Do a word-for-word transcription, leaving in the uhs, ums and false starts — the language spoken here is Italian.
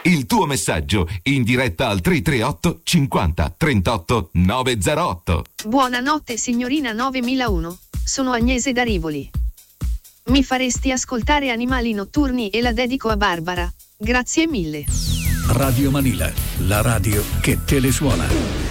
Il tuo messaggio in diretta al tre tre otto cinquanta trentotto novecentotto. Buonanotte signorina novemilauno, sono Agnese da Rivoli. Mi faresti ascoltare Animali Notturni e la dedico a Barbara. Grazie mille. Radio Manila, la radio che te le suona.